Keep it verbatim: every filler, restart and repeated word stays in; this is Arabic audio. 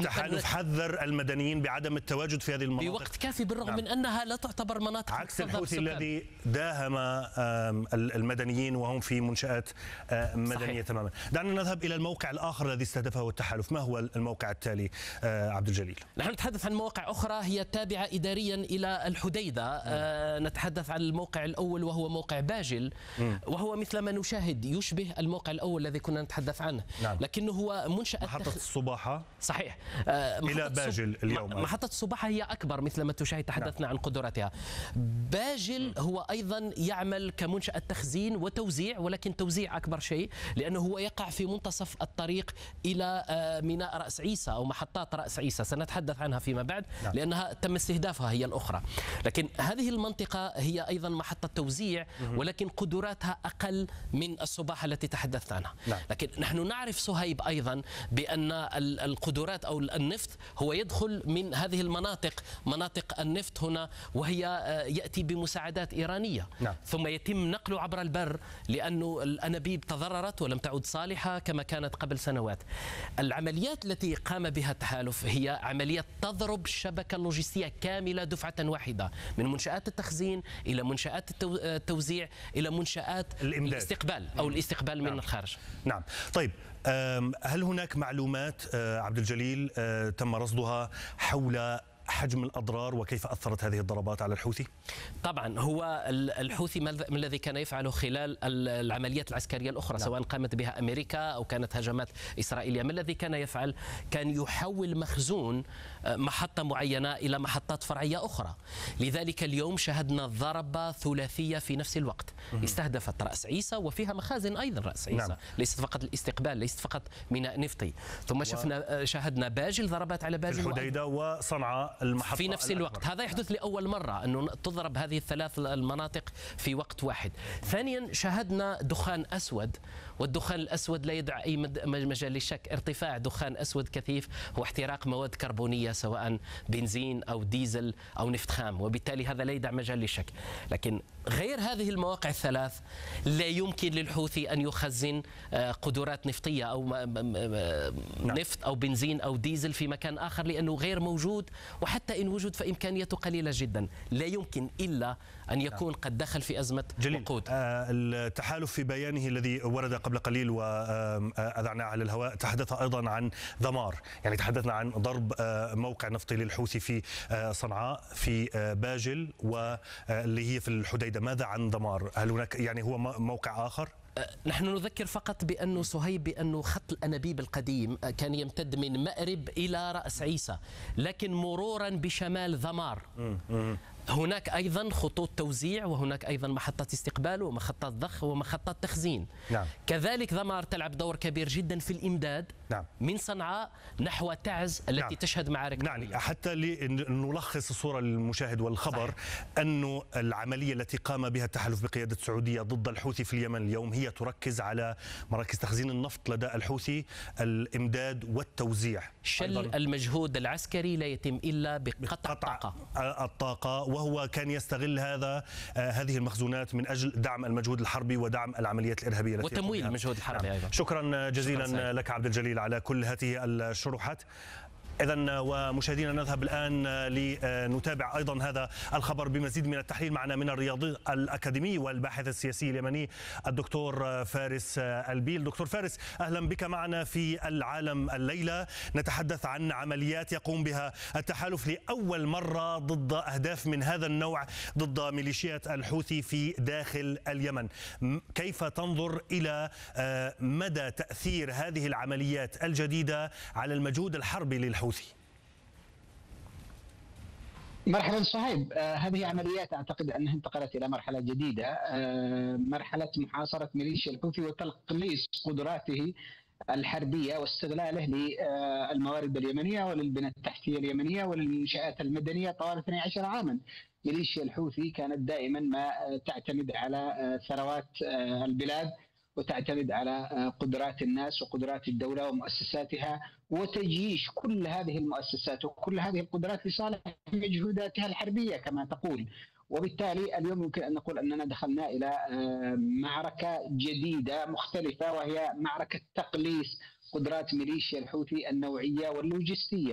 التحالف حذر المدنيين بعدم التواجد في هذه المناطق بوقت كافي، بالرغم نعم. من أنها لا تعتبر مناطق عكس الحوثي الذي داهم المدنيين وهم في منشآت مدنية تماما. دعنا نذهب إلى الموقع الآخر الذي استهدفه التحالف. ما هو الموقع التالي عبد الجليل؟ نحن نتحدث عن مواقع أخرى هي تابعة إداريا إلى الحديدة. آه نتحدث عن الموقع الأول وهو موقع باجل، م. وهو مثل ما نشاهد يشبه الموقع الأول الذي كنا نتحدث عنه، نعم. لكن هو منشأة محطة تخ... الصباحة صحيح آه إلى باجل اليوم. محطة الصباحة هي أكبر مثل ما تشاهد، تحدثنا نعم. عن قدراتها. باجل م. هو أيضا يعمل كمنشأة تخزين وتوزيع، ولكن توزيع أكبر شيء، لأنه هو يقع في منتصف الطريق إلى آه ميناء رأس عيسى أو محطات رأس عيسى، سنتحدث عنها فيما بعد نعم. لأنها تم استهدافها هي الأخرى. لكن هذه المنطقة هي أيضا محطة توزيع، ولكن قدراتها أقل من الصباحة التي تحدثت عنها نعم. لكن نحن نعرف صهيب أيضا بأن القدرات أو النفط هو يدخل من هذه المناطق، مناطق النفط هنا، وهي يأتي بمساعدات إيرانية نعم. ثم يتم نقله عبر البر، لأنه الأنابيب تضررت ولم تعد صالحة كما كانت قبل سنوات. العمليات التي قام بها التحالف هي عمليات تضرب الشبكة اللوجستية كاملة دفعة واحدة، من منشآت التخزين إلى منشآت التوزيع إلى منشآت الإمداد. الاستقبال أو الاستقبال نعم. من الخارج. نعم. طيب، هل هناك معلومات عبد الجليل تم رصدها حول حجم الأضرار وكيف أثرت هذه الضربات على الحوثي؟ طبعا هو الحوثي ما الذي كان يفعله خلال العمليات العسكرية الأخرى نعم. سواء قامت بها أمريكا أو كانت هجمات إسرائيلية، ما الذي كان يفعل؟ كان يحول مخزون محطة معينة إلى محطات فرعية أخرى. لذلك اليوم شهدنا ضربة ثلاثية في نفس الوقت مم. استهدفت رأس عيسى وفيها مخازن أيضا رأس عيسى نعم. ليست فقط الاستقبال، ليست فقط ميناء نفطي، ثم و... شفنا شاهدنا باجل، ضربات على باجل الحديدة وصنعاء المحطة في نفس الوقت الأكبر. هذا يحدث لأول مرة أنه تضرب هذه الثلاث المناطق في وقت واحد. ثانيا شاهدنا دخان أسود، والدخان الأسود لا يدع أي مجال للشك. ارتفاع دخان أسود كثيف هو احتراق مواد كربونية سواء بنزين أو ديزل أو نفط خام، وبالتالي هذا لا يدع مجال للشك. لكن غير هذه المواقع الثلاث لا يمكن للحوثي أن يخزن قدرات نفطية أو نفط أو بنزين أو ديزل في مكان آخر، لأنه غير موجود، وحتى إن وجد فإمكانيته قليلة جدا. لا يمكن إلا أن يكون قد دخل في أزمة وقود. آه التحالف في بيانه الذي ورد قبل قليل وأذعناه على الهواء تحدث أيضا عن ذمار، يعني تحدثنا عن ضرب آه موقع نفطي للحوثي في آه صنعاء، في آه باجل، واللي هي في الحديدة. ماذا عن ذمار؟ هل هناك يعني هو موقع آخر؟ نحن نذكر فقط بأنه صهيب بأنه خط الأنابيب القديم كان يمتد من مأرب إلى رأس عيسى، لكن مرورا بشمال ذمار. هناك أيضا خطوط توزيع، وهناك أيضا محطة استقبال ومحطات ضخ ومحطات تخزين نعم. كذلك ذمار تلعب دور كبير جدا في الإمداد نعم. من صنعاء نحو تعز التي نعم. تشهد معارك نعم. حتى لنلخص الصورة للمشاهد والخبر صحيح. أن العملية التي قام بها التحالف بقيادة السعودية ضد الحوثي في اليمن اليوم هي تركز على مراكز تخزين النفط لدى الحوثي، الإمداد والتوزيع. شل أيضاً المجهود العسكري لا يتم إلا بقطع الطاقة الطاقة وهو كان يستغل هذا آه هذه المخزونات من أجل دعم المجهود الحربي ودعم العمليات الإرهابية التي وتمويل المجهود الحربي أيضا. شكرا جزيلا شكرا لك عبد الجليل على كل هذه الشروحات. إذن ومشاهدينا نذهب الآن لنتابع أيضا هذا الخبر بمزيد من التحليل. معنا من الرياض الأكاديمي والباحث السياسي اليمني الدكتور فارس البيل. دكتور فارس، أهلا بك معنا في العالم الليلة. نتحدث عن عمليات يقوم بها التحالف لأول مرة ضد أهداف من هذا النوع، ضد ميليشيات الحوثي في داخل اليمن. كيف تنظر إلى مدى تأثير هذه العمليات الجديدة على المجهود الحربي للحوثي؟ مرحبا صهيب. آه هذه عمليات أعتقد أنها انتقلت إلى مرحلة جديدة، آه مرحلة محاصرة ميليشيا الحوثي وتقليص قدراته الحربية واستغلاله للموارد اليمنية وللبنى التحتية اليمنية وللمنشآت المدنية طوال اثني عشر عاما. ميليشيا الحوثي كانت دائما ما تعتمد على ثروات البلاد وتعتمد على قدرات الناس وقدرات الدولة ومؤسساتها وتجيش كل هذه المؤسسات وكل هذه القدرات لصالح مجهوداتها الحربية كما تقول. وبالتالي اليوم يمكن أن نقول أننا دخلنا إلى معركة جديدة مختلفة، وهي معركة تقليص قدرات ميليشيا الحوثي النوعية واللوجستية.